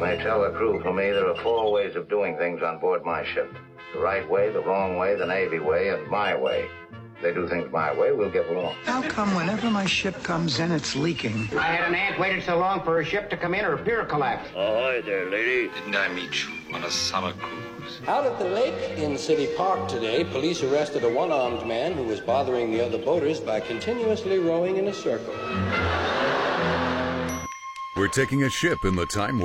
And I tell the crew for me there are 4 ways of doing things on board my ship. The right way, the wrong way, the Navy way, and my way. If they do things my way, we'll get along. How come whenever my ship comes in, it's leaking? I had an aunt waited so long for her ship to come in, her pier collapsed. Ahoy there, lady. Didn't I meet you on a summer cruise? Out at the lake in City Park today, police arrested a one-armed man who was bothering the other boaters by continuously rowing in a circle. We're taking a ship in the time